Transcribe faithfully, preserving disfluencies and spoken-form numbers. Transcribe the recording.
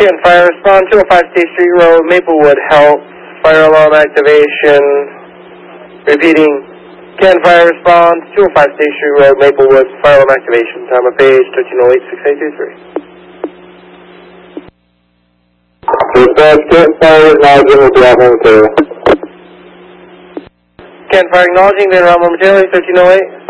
Can fire respond, two oh five State Street Road, Maplewood, help, fire alarm activation. Repeating, can fire respond, two oh five State Street Road, Maplewood, fire alarm activation. Time of page, thirteen oh eight, six eight two three. Dispatch, Kent Fire acknowledging with the outbound material. Kent Fire acknowledging, then around momentarily, thirteen oh eight.